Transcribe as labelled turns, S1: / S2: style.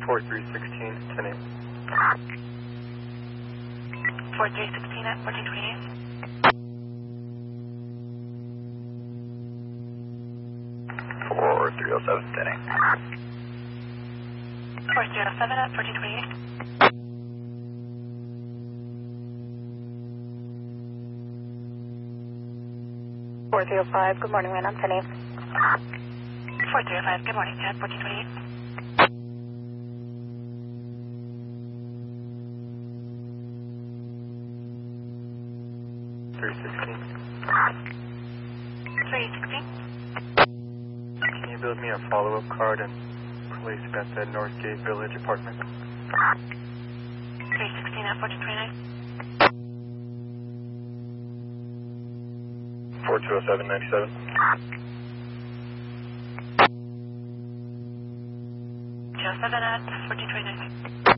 S1: 4316, 10-8.
S2: 4316 at 1428.
S1: 4307, 10-8.
S2: 4307 at 1428.
S3: 4305, good morning, man. I'm 10-8.
S2: 4305, good morning, at 1428.
S1: 316.
S2: 316.
S1: Can you build me a follow-up card and place it at the Northgate Village apartment?
S2: 316 at 1429.
S1: 4207, 97.
S2: 207 at 1429.